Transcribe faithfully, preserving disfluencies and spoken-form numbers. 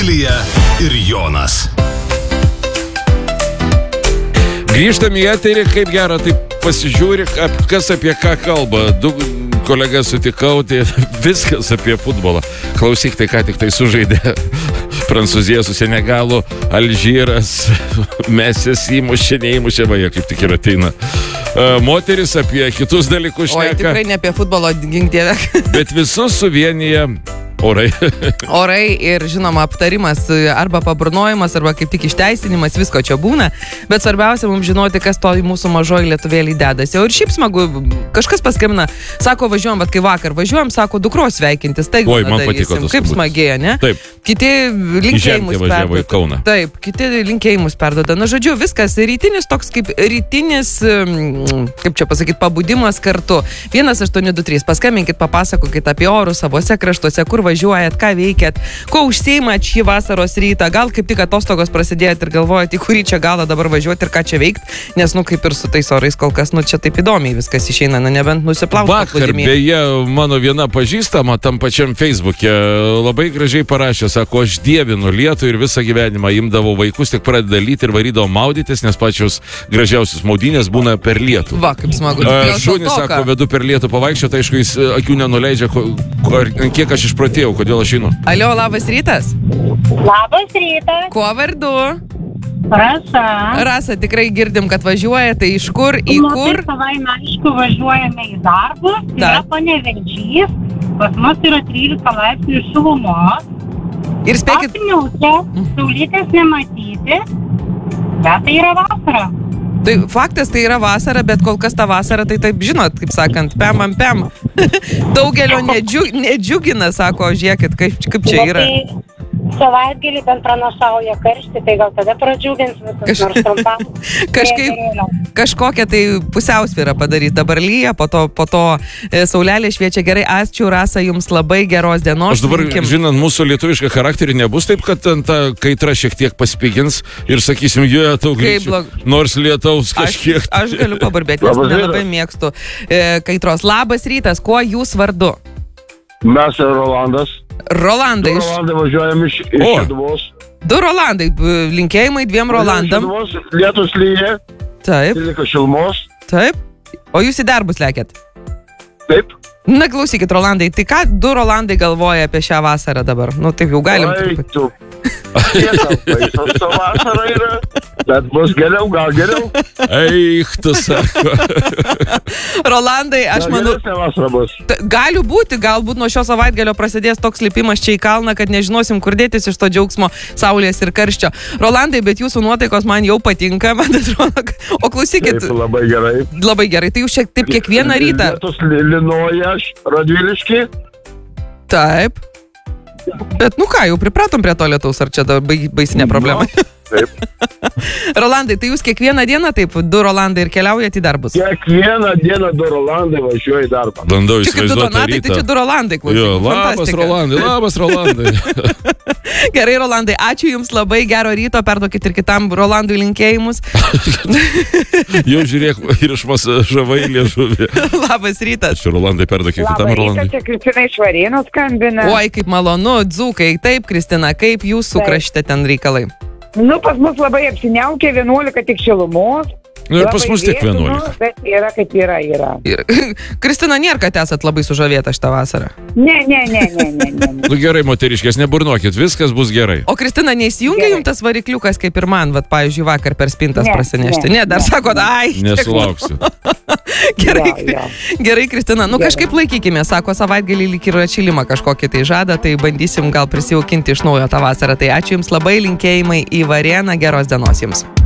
Lija ir Jonas. Grįžtam į eterį, kaip gera, taip pasižiūri, kas apie ką kalba. Du kolegas sutikau, tai viskas apie futbolą. Klausyk, tai ką tik tai sužaidė Prancūzija su Senegalu, Alžyras, Mesis įmušė, neįmušė, va, jie kaip tik ir ateina. Moteris apie kitus dalykus šneka. Oi, tikrai ne apie futbolo, gink dieve. Bet visus suvienyje orai. Orai ir, žinoma, aptarimas arba paburnojimas, arba kaip tik išteisinimas, visko čia būna. Bet svarbiausia mums žinoti, kas to į mūsų mažoji lietuvėlį dedasi. O ir šiaip smagu, kažkas paskambina, sako, važiuojam, bet kai vakar važiuojam, sako, dukros sveikintis. Tai Oi, man patiko tas. Kaip smagiai, ne? Taip. Kiti linkėjimus perduoda. Taip, kiti linkėjimus perduoda. Na, žodžiu, viskas rytinis toks kaip rytinis, kaip čia pasakyti, pabudimas kartu. vienas aštuoni du trys. Paskambinkit, papasakokit apie orus savose kraštuose, kur važiuojat, ką veikiat, ko užsiimat šį vasaros rytą, gal kaip tik atostogos prasidėjot ir galvojat, į kurį čia galą dabar važiuoti ir ką čia veikt, nes, nu, kaip ir su tais orais kol kas, nu, čia taip įdomiai viskas išeina, na, nebent nusiplauti. Vakar, beje, mano viena pažįstama tam pačiam Facebook'e labai gražiai parašė, sako, aš dievinu lietų ir visą gyvenimą imdavau vaikus, tik pradeda lyti ir varydavau maudytis, nes pačios gražiausios maudynės būna per lietų. Va, kaip smagu. Šunį, sako, vedu per lietų pavaikščioti, aišku, jis akių nenuleidžia, ko, ko, kiek aš išprotėjau, kodėl aš einu. Alio, labas rytas. Labas rytas. Kuo vardu? Rasa. Rasa, tikrai girdim, kad važiuoja, tai iš kur, į nu, kur? Tai savaime, aišku, važiuojame į darbus, tai yra Panevėžys, pas mus yra trylika laipsnių šilumos. Ir spėkit. Apniukę, saulytės nematyti, bet tai yra vasara. Tai faktas, tai yra vasara, bet kol kas ta vasara, tai taip, žinot, kaip sakant, pem ant pem. Daugelio nedžiu, nedžiugina, sako, žiūrėkit, kaip, kaip čia yra. Tai savaitgalį bent pranašauja karštį, tai gal tada pradžiugins visas, Kaž... nors trumpam. Kažkaip, kažkokia tai pusiausvyrą padaryti. Dabar lyja, po to, po to e, saulelė šviečia gerai. Ačiū, Rasa, jums labai geros dienos. Aš dabar, linkim. Žinant, mūsų lietuvišką charakterį nebus taip, kad ta kaitra šiek tiek paspigins ir sakysim, jie tau greičiau, nors lietaus kažkiek. Aš, aš galiu pabarbėti, nes nelabai mėgstu e, kaitros. Labas rytas, kuo jūs vardu? Mes ir Rolandas. Rolandai. Du Rolandai važiuojam iš Šeduvos. Du Rolandai, linkėjimai dviem Rolandam. Šeduvos, lietus lyja. Taip. trylika šilumos. Taip. O jūs į darbus lekėt? Taip. Na, klausykit, Rolandai, tai ką du Rolandai galvoja apie šią vasarą dabar? Nu, taip jau galim. Ai, tu. Tiesa, baisos to vasara yra, bet bus geriau, gal geriau. Eik, tu sako. Rolandai, aš gal manau... vasara bus. Gali būti, galbūt nuo šio savaitgalio prasidės toks lipimas čia į kalną, kad nežinosim, kur dėtis iš to džiaugsmo, saulės ir karščio. Rolandai, bet jūsų nuotaikos man jau patinka, man atrodo. O klausykit... Taip, labai gerai. Labai gerai, tai jūs šiek tiek kiekvieną rytą... Lietus Linoja, Radviliški. Taip. Bet nu ką, jau pripratom prie to lietaus, ar čia baisinė problema? No, taip. Rolandai, tai jūs kiekvieną dieną taip, du Rolandai ir keliaujat į darbus? Kiekvieną dieną du Rolandai važiuoja į darbą. Bandau įsivaizduoti rytą. Čia kaip du Donatai, tai čia du Rolandai, klausykit. Jo, labas Rolandai, labas Rolandai. Gerai, Rolandai, ačiū jums labai, gero ryto, perduokit ir kitam Rolandui linkėjimus. Jau žiūrėk, ir iš mas žavai liežuvį. Labas rytas. Ačiū, Rolandai, perduokit kitam Rolandui. Labas rytas, čia Kristina iš Varėnų skambina. Oi, kaip malonu, dzūkai. Taip, Kristina, kaip jūsų krašte ten reikalai? Nu, pas mus labai apsiniaukia, vienuolika tik šilumos. Nu, ir pas mus tik vienuolika. Bet yra, kaip yra, yra. Ir, Kristina, nėra, kad esat labai sužavėta šitą vasarą? Ne, ne, ne, ne, ne, ne. Nu gerai, moteriškės, neburnokit, viskas bus gerai. O Kristina, neįsijungia jums tas varikliukas, kaip ir man, vat, pavyzdžiui, vakar per spintas ne, prasinešti? Ne, ne dar ne, sako, ai. Nesulauksiu. Gerai, ja, ja. Gerai, Kristina, nu gerai. Kažkaip laikykime, sako, savaitgalį lyg ir atšilimą kažkokį tai žada, tai bandysim gal prisijaukinti iš naujo tą vasarą. Tai ačiū jums labai, linkėjimai į Varėną, geros dienos jums.